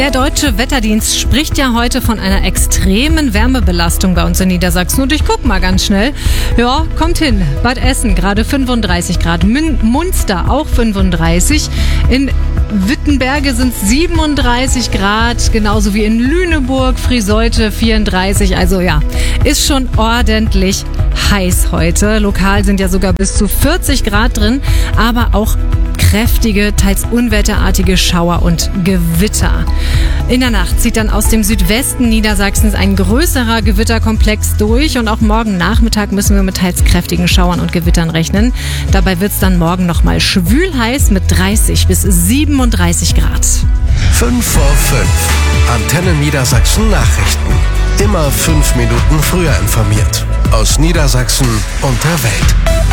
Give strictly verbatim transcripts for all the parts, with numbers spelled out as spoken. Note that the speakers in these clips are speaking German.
Der Deutsche Wetterdienst spricht ja heute von einer extremen Wärmebelastung bei uns in Niedersachsen. Und ich guck mal ganz schnell. Ja, kommt hin. Bad Essen gerade fünfunddreißig Grad. Mün- Munster auch fünfunddreißig. In Wittenberge sind es siebenunddreißig Grad. Genauso wie in Lüneburg, Friseute vierunddreißig. Also ja, ist schon ordentlich heiß heute. Lokal sind ja sogar bis zu vierzig Grad drin. Aber auch kräftige, teils unwetterartige Schauer und Gewitter. In der Nacht zieht dann aus dem Südwesten Niedersachsens ein größerer Gewitterkomplex durch und auch morgen Nachmittag müssen wir mit teils kräftigen Schauern und Gewittern rechnen. Dabei wird es dann morgen nochmal schwül heiß mit dreißig bis siebenunddreißig Grad. fünf vor fünf. Antenne Niedersachsen Nachrichten. Immer fünf Minuten früher informiert. Aus Niedersachsen und der Welt.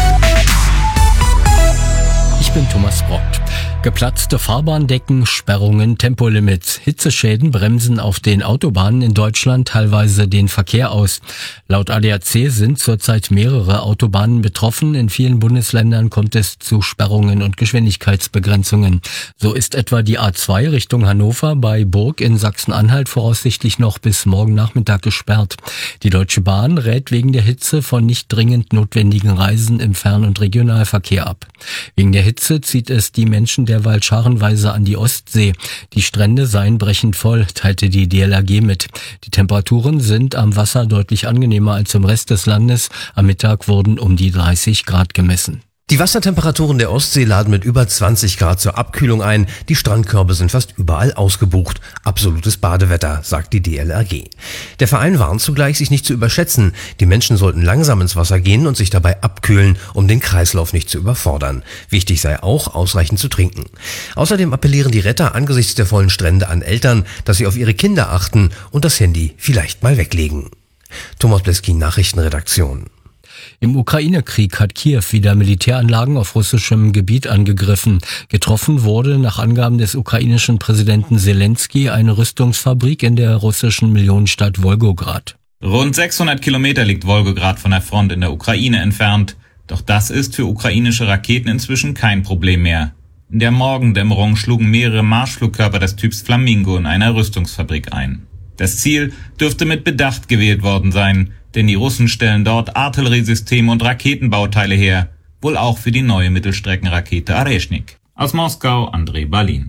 Ich bin Thomas Brockt. Geplatzte Fahrbahndecken, Sperrungen, Tempolimits, Hitzeschäden bremsen auf den Autobahnen in Deutschland teilweise den Verkehr aus. Laut A D A C sind zurzeit mehrere Autobahnen betroffen. In vielen Bundesländern kommt es zu Sperrungen und Geschwindigkeitsbegrenzungen. So ist etwa die A zwei Richtung Hannover bei Burg in Sachsen-Anhalt voraussichtlich noch bis morgen Nachmittag gesperrt. Die Deutsche Bahn rät wegen der Hitze von nicht dringend notwendigen Reisen im Fern- und Regionalverkehr ab. Wegen der Hitze zieht es die Menschen derweil scharenweise an die Ostsee. Die Strände seien brechend voll, teilte die D L R G mit. Die Temperaturen sind am Wasser deutlich angenehmer als im Rest des Landes. Am Mittag wurden um die dreißig Grad gemessen. Die Wassertemperaturen der Ostsee laden mit über zwanzig Grad zur Abkühlung ein. Die Strandkörbe sind fast überall ausgebucht. Absolutes Badewetter, sagt die D L R G. Der Verein warnt zugleich, sich nicht zu überschätzen. Die Menschen sollten langsam ins Wasser gehen und sich dabei abkühlen, um den Kreislauf nicht zu überfordern. Wichtig sei auch, ausreichend zu trinken. Außerdem appellieren die Retter angesichts der vollen Strände an Eltern, dass sie auf ihre Kinder achten und das Handy vielleicht mal weglegen. Thomas Bleski, Nachrichtenredaktion. Im Ukraine-Krieg hat Kiew wieder Militäranlagen auf russischem Gebiet angegriffen. Getroffen wurde nach Angaben des ukrainischen Präsidenten Zelensky eine Rüstungsfabrik in der russischen Millionenstadt Wolgograd. Rund sechshundert Kilometer liegt Wolgograd von der Front in der Ukraine entfernt. Doch das ist für ukrainische Raketen inzwischen kein Problem mehr. In der Morgendämmerung schlugen mehrere Marschflugkörper des Typs Flamingo in einer Rüstungsfabrik ein. Das Ziel dürfte mit Bedacht gewählt worden sein, denn die Russen stellen dort Artilleriesysteme und Raketenbauteile her, wohl auch für die neue Mittelstreckenrakete Areshnik. Aus Moskau, André Balin.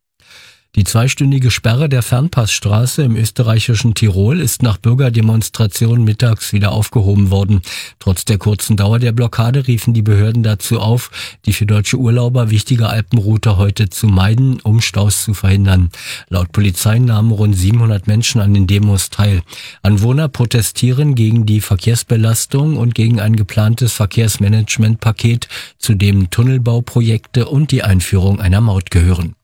Die zweistündige Sperre der Fernpassstraße im österreichischen Tirol ist nach Bürgerdemonstrationen mittags wieder aufgehoben worden. Trotz der kurzen Dauer der Blockade riefen die Behörden dazu auf, die für deutsche Urlauber wichtige Alpenroute heute zu meiden, um Staus zu verhindern. Laut Polizei nahmen rund siebenhundert Menschen an den Demos teil. Anwohner protestieren gegen die Verkehrsbelastung und gegen ein geplantes Verkehrsmanagementpaket, zu dem Tunnelbauprojekte und die Einführung einer Maut gehören.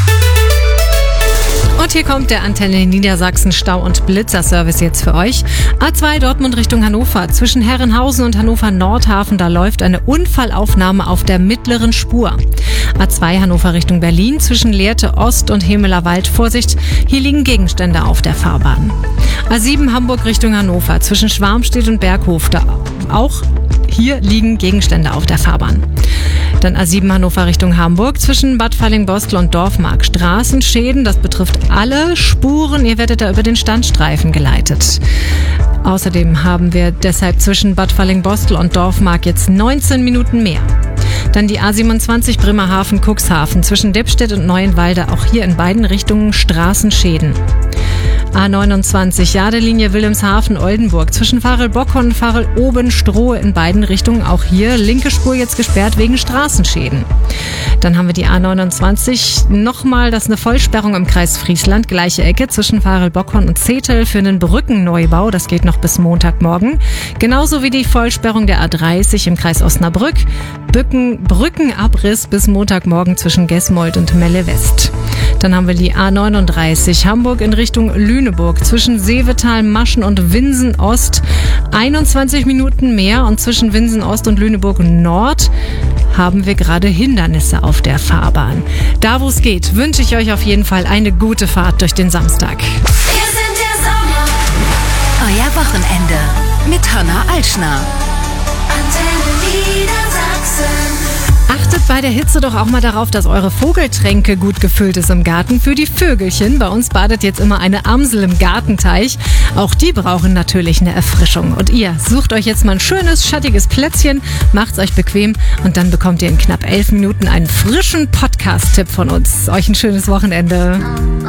Und hier kommt der Antenne Niedersachsen Stau- und Blitzerservice jetzt für euch. A zwei Dortmund Richtung Hannover. Zwischen Herrenhausen und Hannover Nordhafen, da läuft eine Unfallaufnahme auf der mittleren Spur. A zwei Hannover Richtung Berlin. Zwischen Lehrte Ost und Hemeler Wald. Vorsicht, hier liegen Gegenstände auf der Fahrbahn. A sieben Hamburg Richtung Hannover. Zwischen Schwarmstedt und Berghof. Da auch hier liegen Gegenstände auf der Fahrbahn. Dann A sieben Hannover Richtung Hamburg, zwischen Bad Fallingbostel und Dorfmark. Straßenschäden, das betrifft alle Spuren. Ihr werdet da über den Standstreifen geleitet. Außerdem haben wir deshalb zwischen Bad Fallingbostel und Dorfmark jetzt neunzehn Minuten mehr. Dann die A siebenundzwanzig Bremerhaven-Cuxhaven, zwischen Deppstedt und Neuenwalde. Auch hier in beiden Richtungen Straßenschäden. A neunundzwanzig Jadelinie Wilhelmshaven-Oldenburg, zwischen Farel-Bockhorn und Farel-Oben-Strohe in beiden Richtungen. Auch hier linke Spur jetzt gesperrt wegen Straßenschäden. Dann haben wir die A neunundzwanzig nochmal, das ist eine Vollsperrung im Kreis Friesland, gleiche Ecke zwischen Farel-Bockhorn und Zetel für einen Brückenneubau. Das geht noch bis Montagmorgen. Genauso wie die Vollsperrung der A dreißig im Kreis Osnabrück. Bücken, Brückenabriss bis Montagmorgen zwischen Gesmold und Melle West. Dann haben wir die A neununddreißig Hamburg in Richtung Lüneburg, zwischen Seevetal, Maschen und Winsen Ost. einundzwanzig Minuten mehr, und zwischen Winsen Ost und Lüneburg Nord haben wir gerade Hindernisse auf der Fahrbahn. Da, wo es geht, wünsche ich euch auf jeden Fall eine gute Fahrt durch den Samstag. Wir sind der Sommer. Euer Wochenende mit Hannah Alschner. Antenne Niedersachsen. Achtet bei der Hitze doch auch mal darauf, dass eure Vogeltränke gut gefüllt ist im Garten. Für die Vögelchen, bei uns badet jetzt immer eine Amsel im Gartenteich. Auch die brauchen natürlich eine Erfrischung. Und ihr sucht euch jetzt mal ein schönes, schattiges Plätzchen, macht's euch bequem und dann bekommt ihr in knapp elf Minuten einen frischen Podcast-Tipp von uns. Euch ein schönes Wochenende.